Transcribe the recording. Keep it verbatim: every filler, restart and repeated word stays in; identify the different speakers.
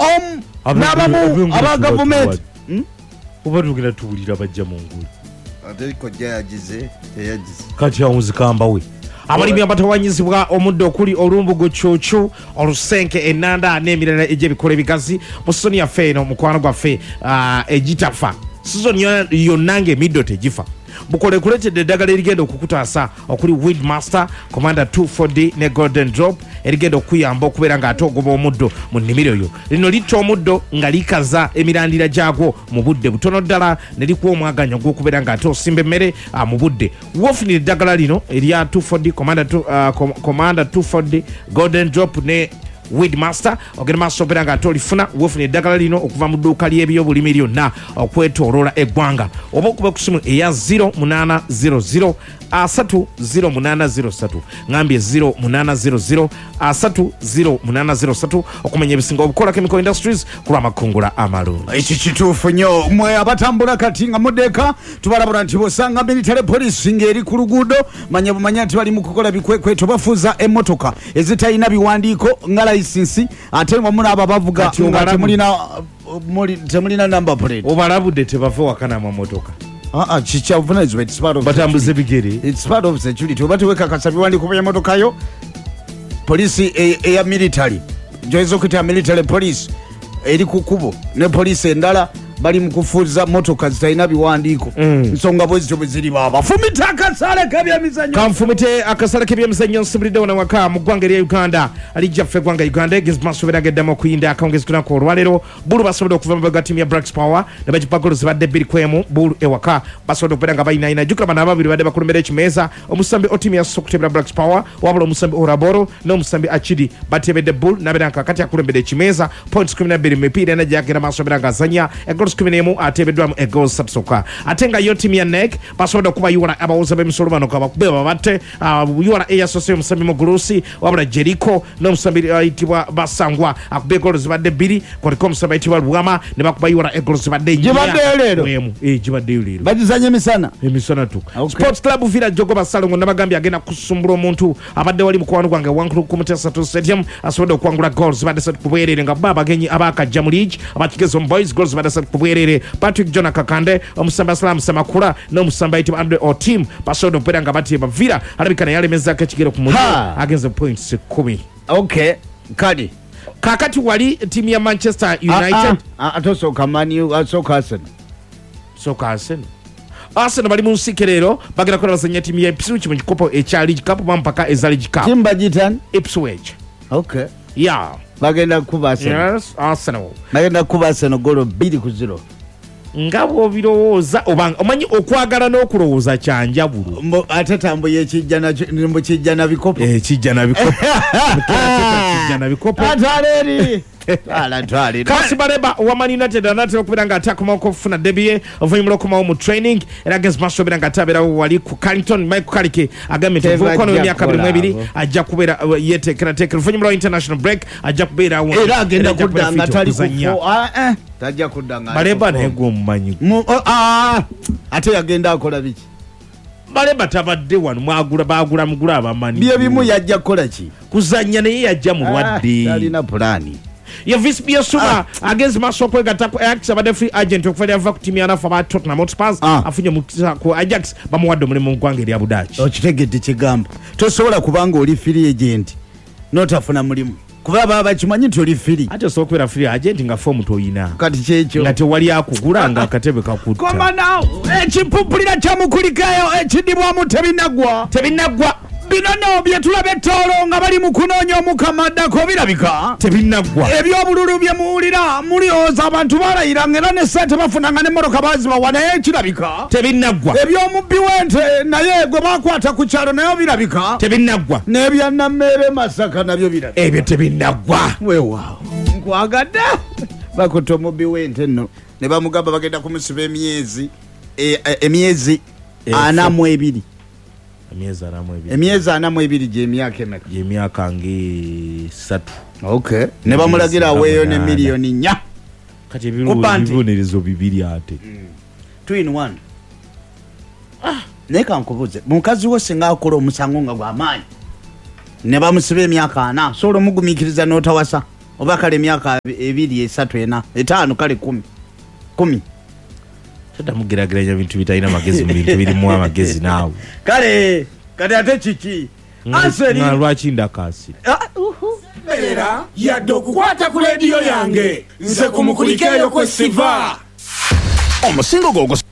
Speaker 1: om n'abamu aba government
Speaker 2: obatukira tuwulira bajja mu ngulu
Speaker 1: ate kojja yagize teyagize
Speaker 2: kati awunzikamba we abalimi abatawanyizibwa omuddo okuli olumbugo kyokyo olusenke enanda n'emirala egy'ebikola ebigazi mu sizoni yaffe eno mukwano gwaffe egitafa sizoni yonna ng'emiddo tegifa bukole kuletedde eddagala erigenda okukutaasa okuli Weedmaster Commander two four D ne Golden Drop erigenda okuyamba okubeera ng'ate ogoba omuddo mu nnimiro yo. Lino litta omuddo nga likaza emirandira gyagwo mu budde butono ddala ne likuwa omwaganyo gw'okubeera ng'ate osimba emmere mu budde. Woofunira eddagala lino erya two four D Commander two, uh, Commander two four D Golden Drop ne Weedmaster ogenda maaso obeera ng'ate olifuna woofunira eddagala lino okuva mu dduuka ly'ebyobulimi lyonna okwetooloola eggwanga oba okuba ku simu eya zero munana zero zero asatu zero munana zero satu ngambye zero munana zero zero asatu zero munana zero satu okumanya ebisinga obukola Chemical Industries ku lw'amakungula amalungi.
Speaker 1: Ekyo kituufu nnyo mmwe abatambula kati nga mudeeka tubalabula nti bw'osanga military police ng'eri ku luguudo manya bumanya nti bali mu kukola bikwekweto bafuuza emmotoka ezitalina biwandiiko nga layisinsi ate nga mulaaba bavuga nga temulina temulina number plate
Speaker 2: obalabudde tebava wakana amamotoka
Speaker 1: Ah, chicha uvunanyizibwa it's part of
Speaker 2: batambuze bigere
Speaker 1: it's part of security oba tewekakasa biwandiiko by'emmotoka yo polisi eya military gyoyinza okuyita military police eri ku kkubo ne polisi endala bali mu kufuuza motoka zitalina biwandiiko nsonga bwe zityo bwe ziri baaba fumita akasale k'ebyemizannyo
Speaker 2: kanfumite akasale k'ebyemizannyo nsibulidde wano waka mu ggwanga erya Uganda alijjaffe eggwanga Uganda egezi maaso obeera geddamu okuyinda akawungezi kunaku olwaleero bulu basobodde okuva mu bega ttiimu ya Blacks Power ne bagipa golo zibadde bbiri ku emu bulu ewaka basobodde okubeera nga bayinaayina jjukira bano ababiri badde bakulembera ekimeeza omusambi otiimu ya Sokutebera Blacks Power wabula omusambi Oraboro n'omusambi Achidi batebedde bulu nabeera nga kakati akulembera ekimeeza points kumi na bbiri mu mipiira ena gyagenda maaso obeera nga azannya egolo kumi n'emu ateebeddwamu egolo ssatu sokka ate nga yo ttiimu ya N E C basobodde okuba yuwala abawuza b'emisolo bano kabakube babatte yuwala eyasose omusambi Mugulusi wabula Jericho n'omusambi ayitibwa Basangwa akuba egolo zibadde bbiri koliko omusambi ayitibwa Luwama ne bakuba yuwala egolo zibadde
Speaker 1: gibaddeyo leero
Speaker 2: gibaddeyo leero
Speaker 1: bagizanya emisana
Speaker 2: emisana tuka Sports Club Villa Jogoba Salongo nabagambye agenda kusumbula omuntu abadde wali mukwano gwange wankulu ku Mutesa Stadium asobodde okwangula goals zibadde ssatu ku bwereere nga bo abagenyi abakajja mu league abakigezo mu boys goals zibadde ssatu ku bwereere Patrick John Kakande omusambi Aslam Samakula n'omusambi ayitibwa Andre Otim basobodde okubeera nga bateeba Villa alabikana yalemezzaako ekigero ku mutwe agenze points kumi.
Speaker 1: Okay kadi
Speaker 2: kakati wali ttiimu ya Manchester United
Speaker 1: ate osooka manu asooka Arsenal
Speaker 2: sooka Arsenal Arsenal bali mu nsike leero bagenda kukola bazannya ttiimu ya Ipswich mu kikopo ekya League Cup mpaka eza League Cup
Speaker 1: ttiimu bagitan
Speaker 2: Ipswich
Speaker 1: okay
Speaker 2: yeah
Speaker 1: bagenda kuba Arsenal
Speaker 2: yes Arsenal
Speaker 1: bagenda kuba Arsenal golo bbiri ku zero
Speaker 2: nga bw'obirowooza oba omanyi okwagala n'okulowooza kyanjawulo
Speaker 1: ate tambo yekijja nakijja na bikopo
Speaker 2: ekijja na bikopo kijja na bikopo
Speaker 1: ataleeri ala twali
Speaker 2: Kasi Bareba wa Man United anatera okubeera nga atakomawo okufuna debye oluvannyuma lw'okomawo mu training era against maaso obeera nga atabeerawo wali ku Carrington Mike Kalike agambye nti vuukono w'emyaka abiri mu ebiri ajja kubeera yeteekerateekera oluvannyuma lwa international break ajja kubeerawo
Speaker 1: era agenda kudda nga tali kufo tajja kudda nga
Speaker 2: Bareba naye gw'omumanyi
Speaker 1: ate yagenda akola biki
Speaker 2: Bareba tabadde wano mwagula baagula mugula abamanyi
Speaker 1: bye bimu yajja kukola ki
Speaker 2: kuzannya naye yajja mulwadde
Speaker 1: talina pulaani
Speaker 2: ya Visi Biasuma against maaso okwegatta ku Ajax abadde free agent okuva ava ku ttiimu y'anafu aba Tottenham Hotspur afunye omukisa ku Ajax bamuwadde omulimu mu ggwanga erya Budaaki
Speaker 1: okitegedde kigamba tosobola kubanga oli free agent notafuna mulimu kuba baba bakimanyi nti oli free
Speaker 2: ate osobola okubeera free agent nga foomu toyina
Speaker 1: kati kyekyo
Speaker 2: nga tewali akugula nga akatebe kakutta
Speaker 1: koma nawo ekipumpulira kyamukulikayo ekidibwamu tebinaggwa
Speaker 2: tebinaggwa
Speaker 1: bino no bye tulaba ettoolo nga bali mu kunoonya omukama addako birabika
Speaker 2: tebinaggwa
Speaker 1: ebyobululu bye muwulira mulioza abantu balayira ngera ne ssente bafunanga n'emmotoka bazibawa naye kirabika
Speaker 2: tebinaggwa
Speaker 1: ebyomubbi w'ente naye gwe bakwata ku kyalo nayo birabika
Speaker 2: tebinaggwa
Speaker 1: n'ebyannammeere Masaka nabyo birabika
Speaker 2: ebyo tebinaggwa
Speaker 1: weewaawo nkwagadde bakuta omubbi w'ente nno ne bamugamba bagenda kumusiba emyezi emyezi ana mu ebiri
Speaker 2: emyezi ana mu ebiri
Speaker 1: emyezi ana mu ebiri gy'emyaka emeka
Speaker 2: gy'emyaka ng'esatu
Speaker 1: okay ne bamulagira aweeyo ne miliyoni nnya
Speaker 2: kati ebibonerezo bibiri ate
Speaker 1: two in one naye kankubuuze mukazi we singa akola omusango nga gw'amaanyi ne bamusiba emyaka ana sobola omugumiikiriza n'otawasa oba kale emyaka ebiri esatu ena etaano kale kumi kumi
Speaker 2: tadamugeraageranya bintu bitalina magezi mu bintu birimu amagezi naawe
Speaker 1: kale kati ate kiki
Speaker 2: nga lwaki ndakasira
Speaker 3: era yadde okukwata ku leediyo yange nze kumukulikeeyo kwe siva omusingo gwo